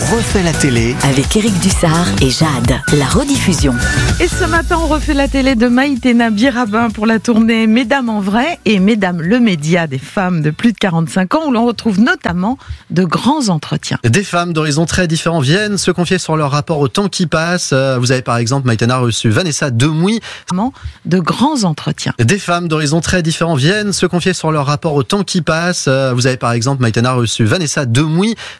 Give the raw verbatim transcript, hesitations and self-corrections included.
refait la télé avec Éric Dussard et Jade. La rediffusion. Et ce matin, on refait la télé de Maïtena Birabin pour la tournée Mesdames en vrai et Mesdames le média des femmes de plus de quarante-cinq ans, où l'on retrouve notamment de grands entretiens. Des femmes d'horizons très différents viennent se confier sur leur rapport au temps qui passe. Vous avez par exemple, Maïtena a reçu Vanessa Demouy. De grands entretiens. Des femmes d'horizons très différents viennent se confier sur leur rapport au temps qui passe. Vous avez par exemple, Maïtena a reçu Vanessa Demouy.